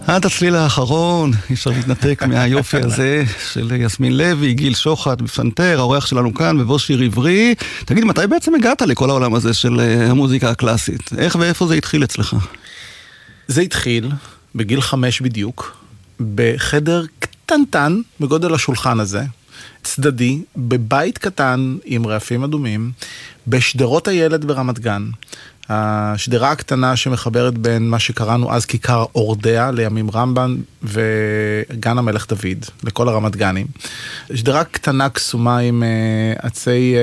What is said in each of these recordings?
עד הצליל האחרון, אי אפשר להתנתק מהיופי הזה של יסמין לוי, גיל שוחט בפסנתר, האורח שלנו כאן בבוא שיר עברי. תגיד, מתי בעצם הגעת לכל העולם הזה של המוזיקה הקלאסית? איך ואיפה זה התחיל אצלך? זה התחיל בגיל 5 בדיוק, בחדר קטנטן, בגודל השולחן הזה, צדדי, בבית קטן עם רעפים אדומים, בשדרות הילד ברמת גן. השדרה הקטנה שמחברת בין מה שקראנו אז כיכר אורדיה לימים רמב"ן וגן המלך דוד, לכל הרמת גנים. שדרה קטנה קסומה עם עצי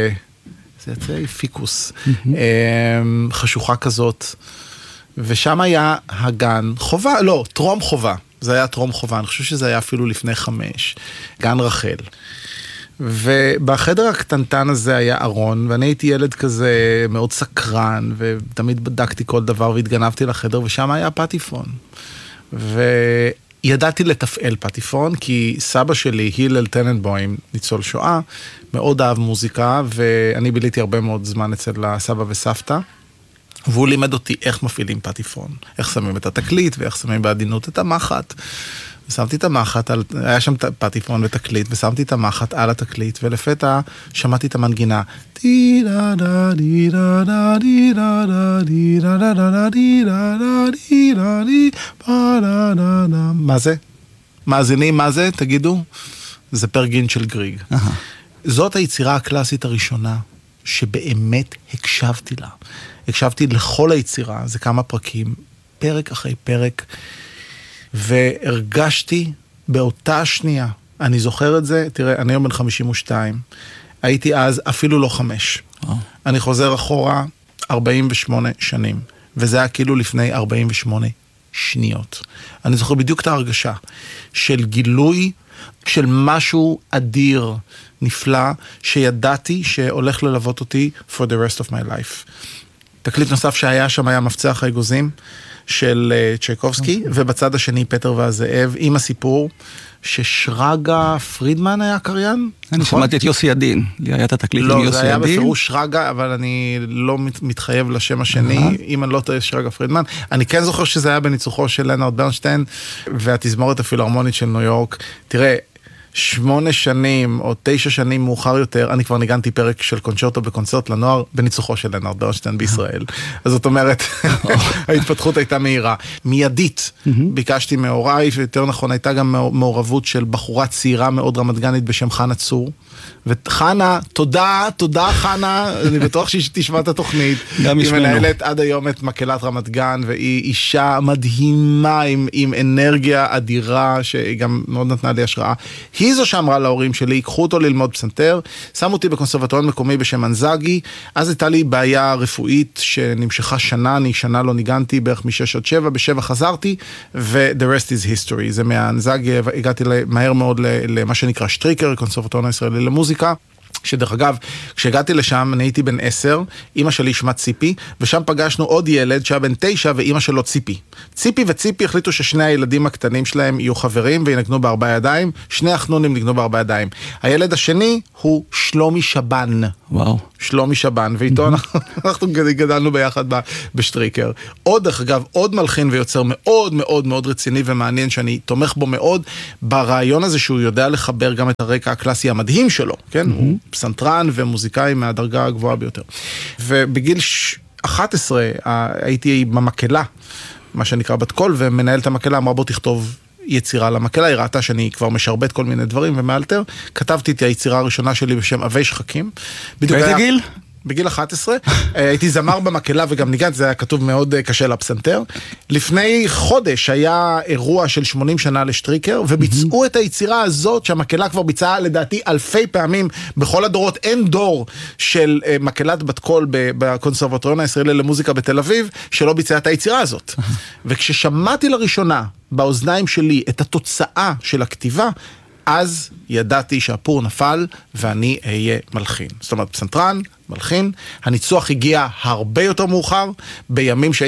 פיקוס, חשוכה כזאת, ושם היה הגן חובה, לא, טרום חובה. זה היה טרום חובה, אני חושב שזה היה אפילו לפני 5, גן רחל. ובחדר הקטנטן הזה היה ארון, ואני הייתי ילד כזה מאוד סקרן, ותמיד בדקתי כל דבר והתגנבתי לחדר, ושם היה פטיפון. וידעתי לתפעל פטיפון, כי סבא שלי, הילל טננבוים, ניצול שואה, מאוד אהב מוזיקה, ואני ביליתי הרבה מאוד זמן אצל הסבא וסבתא, והוא לימד אותי איך מפעילים פטיפון, איך שמים את התקליט, ואיך שמים בעדינות את המחט. ושמתי את המחט, היה שם פטיפון ותקליט, ושמתי את המחט על התקליט, ולפתע שמעתי את המנגינה. מה זה? מאזינים, מה זה? תגידו. זה פרגין של גריג. זאת היצירה הקלאסית הראשונה, שבאמת הקשבתי לה. הקשבתי לכל היצירה, זה כמה פרקים, פרק אחרי פרק, והרגשתי באותה שנייה, אני זוכר את זה, תראה, אני היום בן 52, הייתי אז אפילו לא 5. אני חוזר אחורה 48 שנים, וזה היה כאילו לפני 48 שניות. אני זוכר בדיוק את ההרגשה של גילוי, של משהו אדיר, נפלא, שידעתי שהולך ללוות אותי for the rest of my life. תקליט נוסף שהיה שם היה מפצח האגוזים של צ'ייקובסקי, ובצד השני פטר והזאב, עם הסיפור ששרגא פרידמן היה קריין. אני שמעתי את יוסי ידין, לי היה את התקליט עם יוסי ידין. לא, זה היה בפירוש שרגא, אבל אני לא מתחייב לשם השני, אם אני לא טועה שרגא פרידמן. אני כן זוכר שזה היה בניצוחו של לנארד ברנשטיין, והתזמורת הפילהרמונית של ניו יורק. תראה, 8 שנים או 9 שנים מאוחר יותר, אני כבר ניגנתי פרק של קונצ'רטו בקונצרט לנוער, בניצוחו של לנארד ברנשטיין בישראל. אז זאת אומרת, ההתפתחות הייתה מהירה. מיידית, ביקשתי מהוריי, ויותר נכון, הייתה גם מעורבות של בחורה צעירה מאוד רמת גנית בשם חנה צור. וחנה, תודה חנה, אני בטוח שהיא תשמע את התוכנית. היא מנהלת עד היום את מקהלת רמת גן, והיא אישה מדהימה עם אנרגיה אדירה, שהיא גם מאוד נתנה לי השראה. היא זו שאמרה להורים שלי, ייקחו אותו ללמוד פסנתר, שמו אותי בקונסרבטוריון מקומי בשם אנזאגי, אז הייתה לי בעיה רפואית שנמשכה שנה, אני שנה לא ניגנתי, בערך מ6 עד 7, ב7 חזרתי, ו-the rest is history. זה מהאנזאגי, הגעתי מהר מאוד למה שנקרא שטריקר, קונסרבטוריון הישראלי למוזיקה, שדרך אגב, כשהגעתי לשם, אני הייתי בן 10, אמא שלי שמה ציפי, ושם פגשנו עוד ילד שהיה בן 9, ואמא שלו ציפי. ציפי וציפי החליטו ששני הילדים הקטנים שלהם יהיו חברים, וינגנו ב4 ידיים, שני החנונים נגנו ב4 ידיים. הילד השני הוא שלומי שבן. וואו. שלומי שבן, ואיתו אנחנו גדלנו ביחד בשטריקר. עוד, דרך אגב, עוד מלחין ויוצר מאוד מאוד מאוד רציני ומעניין, שאני תומך בו מאוד, ברעיון הזה שהוא יודע לחבר גם את הרקע הקלאסי המדהים שלו, כן? הוא פסנתרן ומוזיקאי מהדרגה הגבוהה ביותר. ובגיל 11 הייתי במקהלה, מה שנקרא בת קול, ומנהל את המקהלה אמרה בוא תכתוב יצירה למקהלה, היא ראתה שאני כבר משרבט כל מיני דברים ומאלתר, כתבתי את היצירה הראשונה שלי בשם אבי שחקים. באיזה גיל? בגיל 11, הייתי זמר במקהלה וגם ניגן, זה היה כתוב מאוד קשה לפסנתר. לפני חודש היה אירוע של 80 שנה לשטריקר, וביצעו את היצירה הזאת שהמקהלה כבר ביצעה לדעתי אלפי פעמים בכל הדורות. אין דור של מקהלת בת קול בקונסרבטוריון הישראלי למוזיקה בתל אביב שלא ביצעה את היצירה הזאת. וכששמעתי לראשונה באוזניים שלי את התוצאה של הכתיבה, אז ידעתי שהפור נפל ואני אהיה מלחין. זאת אומרת, פסנתרן, מלחין. הניצוח הגיע הרבה יותר מאוחר, בימים שהייתי